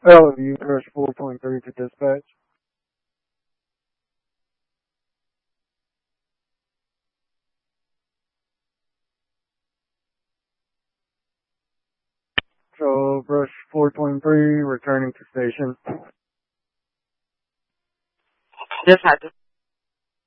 LU Crush 4.3 to dispatch. So Brush 4.3 returning to station. Dispatch.